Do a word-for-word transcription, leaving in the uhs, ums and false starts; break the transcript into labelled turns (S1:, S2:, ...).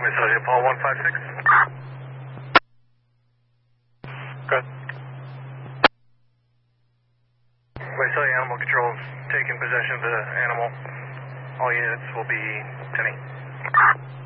S1: Visalia Paul one five six. Good. Visalia Animal Control taking possession of the animal. All units will be ten eight.